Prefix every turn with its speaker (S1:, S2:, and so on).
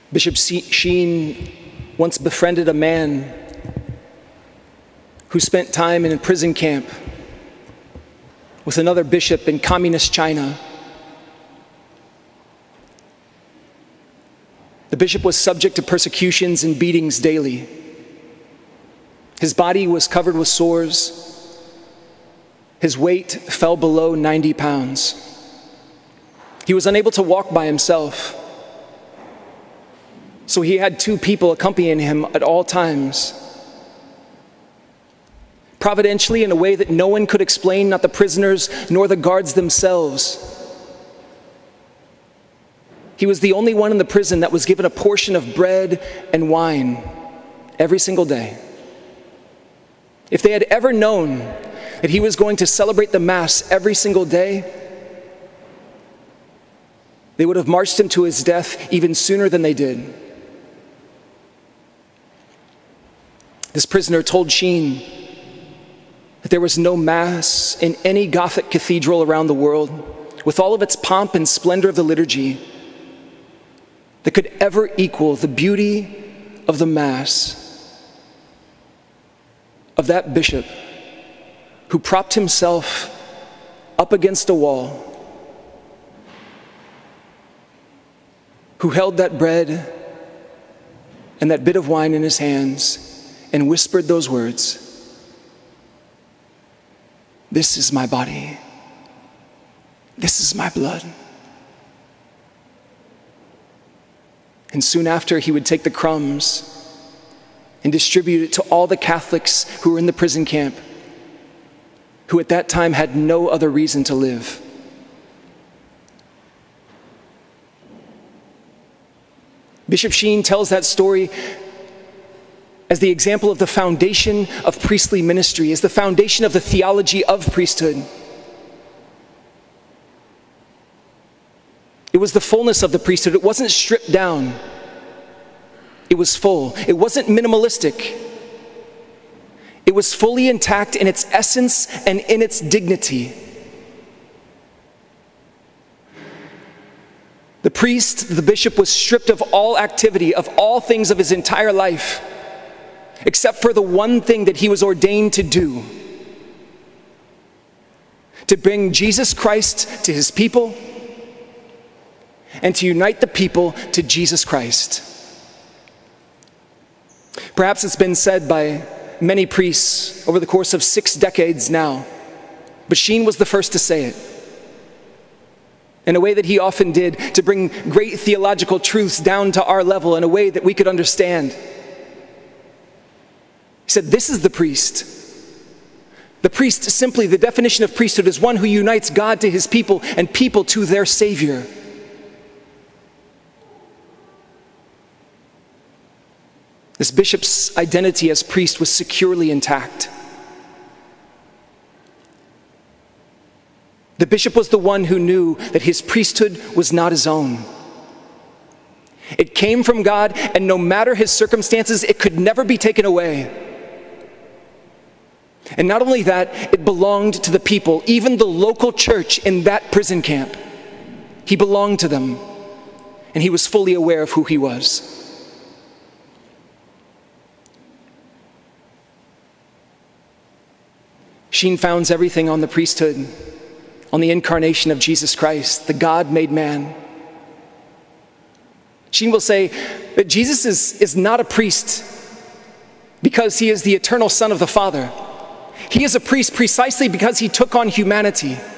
S1: Bishop Sheen once befriended a man who spent time in a prison camp with another bishop in communist China. The bishop was subject to persecutions and beatings daily. His body was covered with sores. His weight fell below 90 pounds. He was unable to walk by himself, so he had 2 people accompanying him at all times. Providentially, in a way that no one could explain, not the prisoners nor the guards themselves, he was the only one in the prison that was given a portion of bread and wine every single day. If they had ever known that he was going to celebrate the Mass every single day, they would have marched him to his death even sooner than they did. This prisoner told Sheen that there was no Mass in any Gothic cathedral around the world, with all of its pomp and splendor of the liturgy, that could ever equal the beauty of the Mass of that bishop who propped himself up against a wall, who held that bread and that bit of wine in his hands and whispered those words, "This is my body. This is my blood." And soon after, he would take the crumbs and distribute it to all the Catholics who were in the prison camp, who at that time had no other reason to live. Bishop Sheen tells that story as the example of the foundation of priestly ministry, as the foundation of the theology of priesthood. It was the fullness of the priesthood. It wasn't stripped down. It was full. It wasn't minimalistic. It was fully intact in its essence and in its dignity. The priest, the bishop, was stripped of all activity, of all things of his entire life, except for the one thing that he was ordained to do: to bring Jesus Christ to his people and to unite the people to Jesus Christ. Perhaps it's been said by many priests over the course of 6 decades now, but Sheen was the first to say it, in a way that he often did, to bring great theological truths down to our level in a way that we could understand. He said, "This is the priest. The priest, simply, the definition of priesthood is one who unites God to his people and people to their Savior." This bishop's identity as priest was securely intact. The bishop was the one who knew that his priesthood was not his own. It came from God, and no matter his circumstances, it could never be taken away. And not only that, it belonged to the people, even the local church in that prison camp. He belonged to them, and he was fully aware of who he was. Sheen founds everything on the priesthood, on the incarnation of Jesus Christ, the God made man. Sheen will say that Jesus is not a priest because he is the eternal Son of the Father. He is a priest precisely because he took on humanity.